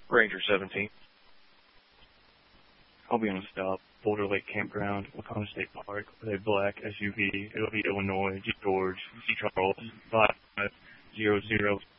Ranger 17. I'll be on a stop. Boulder Lake Campground, Wakona State Park, with a black SUV. It'll be Illinois, George, C. Charles, 5500